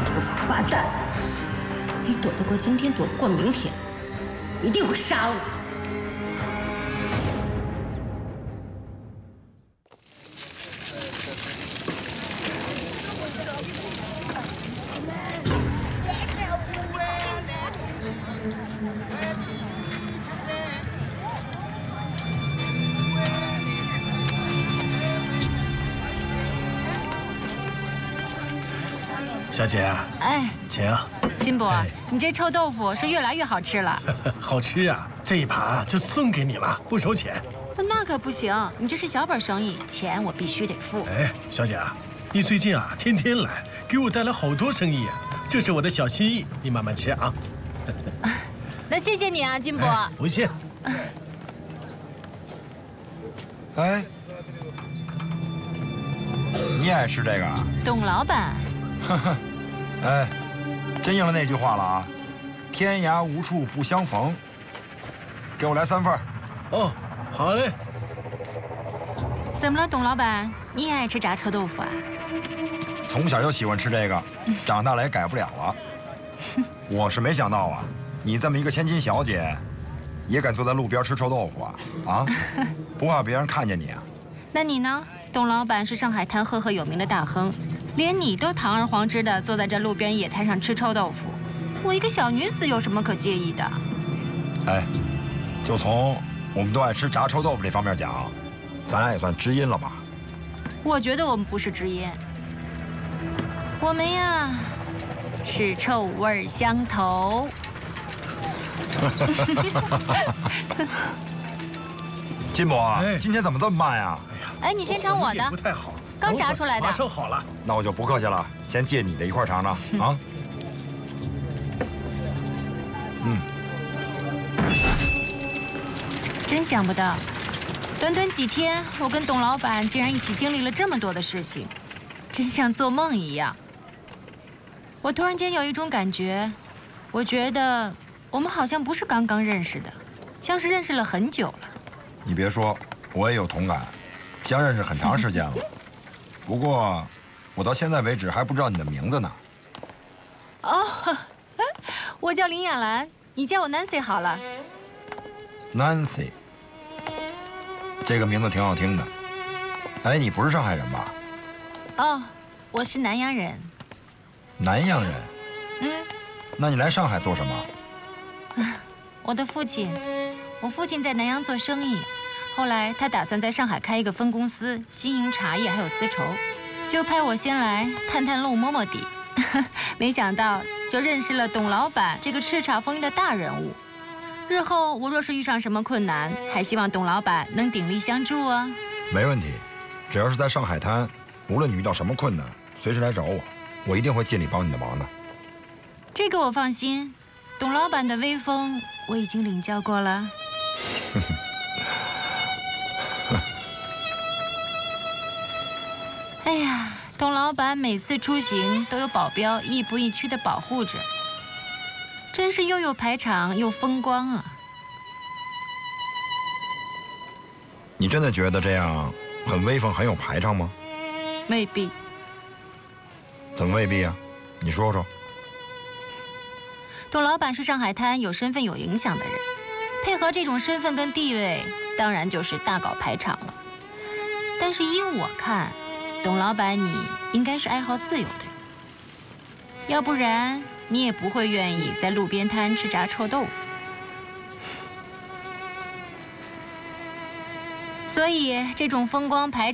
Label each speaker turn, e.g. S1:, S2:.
S1: 这个王八蛋！你躲得过今天，躲不过明天，一定会杀了我的。
S2: 小姐啊，
S3: 哎，
S2: 请。
S3: 金伯，
S2: 哎
S3: 你这臭豆腐是越来越好吃了。
S2: 好吃啊！这一盘就送给你了，不收钱。
S3: 那可不行，你这是小本生意，钱我必须得付。
S2: 哎，小姐啊，你最近啊天天来，给我带来好多生意啊，这是我的小心意，你慢慢吃啊。
S3: 那谢谢你啊，金伯。
S2: 哎，不谢。
S4: 哎，你也爱吃这个啊？
S3: 董老板，
S4: 哎，真应了那句话了啊，天涯无处不相逢。给我来3份。
S2: 哦，好嘞。
S3: 怎么了，董老板？你也爱吃炸臭豆腐啊？
S4: 从小就喜欢吃这个，长大了也改不了了。我是没想到啊，你这么一个千金小姐，也敢坐在路边吃臭豆腐啊？啊，不怕别人看见你啊？
S3: 那你呢？董老板是上海滩赫赫有名的大亨，连你都堂而皇之的坐在这路边野摊上吃臭豆腐，我一个小女子有什么可介意的？
S4: 哎，就从我们都爱吃炸臭豆腐这方面讲，咱俩也算知音了吧？
S3: 我觉得我们不是知音，我们呀是臭味相投。
S4: 金伯，
S2: 哎
S4: 今天怎么这么慢呀？
S3: 哎，你先尝我的，
S2: 不太好，
S3: 刚炸出来的
S2: 马上好了。
S4: 那我就不客气了，先借你的一块尝尝啊。
S3: 真想不到，短短几天，我跟董老板竟然一起经历了这么多的事情，真像做梦一样。我突然间有一种感觉，我觉得我们好像不是刚刚认识的，像是认识了很久了。
S4: 你别说，我也有同感，相认识很长时间了。不过，我到现在为止还不知道你的名字呢。
S3: 哦，我叫林雅兰，你叫我 Nancy 好了。
S4: Nancy， 这个名字挺好听的。哎，你不是上海人吧？
S3: 哦，我是南阳人。
S4: 南阳人。
S3: 嗯，
S4: 那你来上海做什么？
S3: 我父亲在南阳做生意，后来他打算在上海开一个分公司，经营茶叶还有丝绸，就派我先来探探路摸摸底。没想到就认识了董老板这个叱咤风云的大人物。日后我若是遇上什么困难，还希望董老板能鼎力相助啊。
S4: 没问题，只要是在上海滩，无论你遇到什么困难，随时来找我，我一定会尽力帮你的忙的。
S3: 这个我放心，董老板的威风我已经领教过了。哎呀，董老板每次出行都有保镖亦步亦趋地保护着，真是又有排场又风光啊！
S4: 你真的觉得这样很威风、很有排场吗？
S3: 未必。
S4: 怎么未必啊？你说说。
S3: 董老板是上海滩有身份有影响的人，配合这种身份跟地位，当然就是大搞排场了。但是依我看，董老板你应该是爱好自由的人，要不然你也不会愿意在路边摊吃炸臭豆腐。所以这种风光排